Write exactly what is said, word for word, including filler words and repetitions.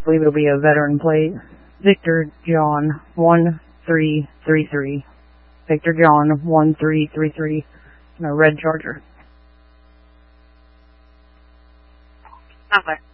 I believe it'll be a veteran plate. Victor John one three three three. Victor John one three three three. And a red Charger. Okay.